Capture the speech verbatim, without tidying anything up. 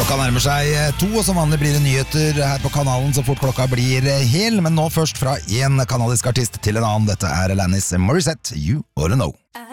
Klokka nærmer seg to, og som vanlig blir det nyheter her på kanalen så fort klokka blir hel, men nå først fra en kanadisk artist til en annen. Dette er Alanis Morissette, You Oughta Know.